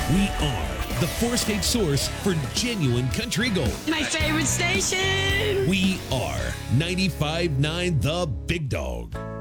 We are the Four-State source for genuine country gold. My favorite station. We are 95.9 The Big Dog.